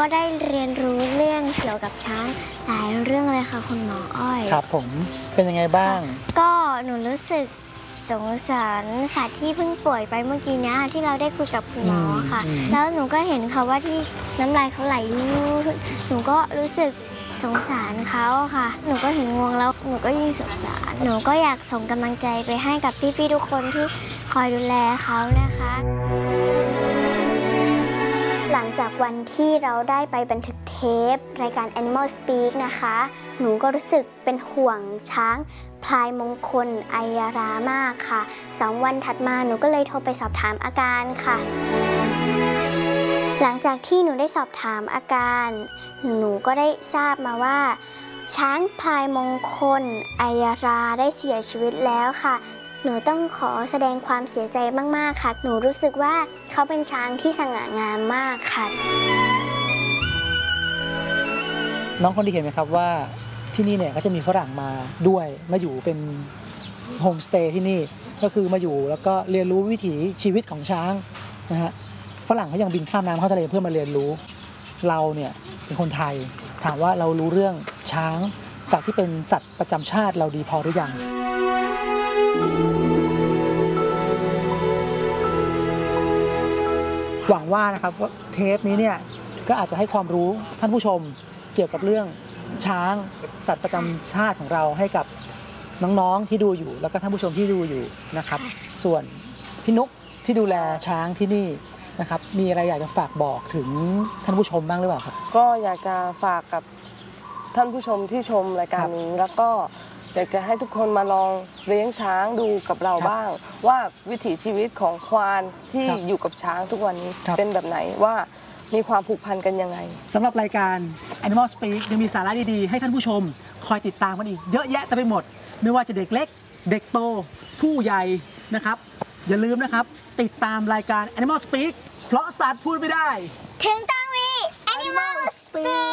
ได้เรียนรู้เรื่องเกี่ยวกับช้างหลายเรื่องเลยค่ะคุณหมออ้อยครับผมเป็นยังไงบ้างก็หนูรู้สึกสงสารสัตว์ที่เพิ่งป่วยไปเมื่อกี้นี้ที่เราได้คุยกับคุณหมอค่ะแล้วหนูก็เห็นค่ะว่าที่น้ำลายเขาไหลหนูก็รู้สึกสงสารเขาค่ะหนูก็เห็นงวงแล้วหนูก็ยิ่งสงสารหนูก็อยากส่งกำลังใจไปให้กับพี่ๆทุกคนที่คอยดูแลเขานะคะหลังจากวันที่เราได้ไปบันทึกเทปรายการ Animal Speak นะคะหนูก็รู้สึกเป็นห่วงช้างพลายมงคลไอยารามากค่ะ2 วันถัดมาหนูก็เลยโทรไปสอบถามอาการค่ะหลังจากที่หนูได้สอบถามอาการหนูก็ได้ทราบมาว่าช้างพลายมงคลไอยาราได้เสียชีวิตแล้วค่ะหนูต้องขอแสดงความเสียใจมากๆค่ะหนูรู้สึกว่าเขาเป็นช้างที่สง่างามมากค่ะน้องคนดีเห็นไหมครับว่าที่นี่เนี่ยก็จะมีฝรั่งมาด้วยมาอยู่เป็นโฮมสเตย์ที่นี่ก็คือมาอยู่แล้วก็เรียนรู้วิถีชีวิตของช้างนะฮะฝรั่งเขายังบินข้ามน้ำเข้าทะเลเพื่อมาเรียนรู้เราเนี่ยเป็นคนไทยถามว่าเรารู้เรื่องช้างสัตว์ที่เป็นสัตว์ประจำชาติเราดีพอหรือยังหวังว่านะครับว่าเทปนี้เนี่ยก็อาจจะให้ความรู้ท่านผู้ชมเกี่ยวกับเรื่องช้างสัตว์ประจำชาติของเราให้กับน้องๆที่ดูอยู่แล้วก็ท่านผู้ชมที่ดูอยู่นะครับส่วนพี่นุ๊กที่ดูแลช้างที่นี่นะครับมีอะไรอยากจะฝากบอกถึงท่านผู้ชมบ้างหรือเปล่าครับก็อยากจะฝากกับท่านผู้ชมที่ชมรายการนี้แล้วก็อยากจะให้ทุกคนมาลองเลี้ยงช้างดูกับเราบ้างว่าวิถีชีวิตของควานที่อยู่กับช้างทุกวันนี้เป็นแบบไหนว่ามีความผูกพันกันยังไงสำหรับรายการ Animal Speak ยังมีสาระดีๆให้ท่านผู้ชมคอยติดตามกันอีกเยอะแยะเต็มไปหมดไม่ว่าจะเด็กเล็กเด็กโตผู้ใหญ่นะครับอย่าลืมนะครับติดตามรายการ Animal Speak เพราะสัตว์พูดไม่ได้ถึงต้องมี Animal Speak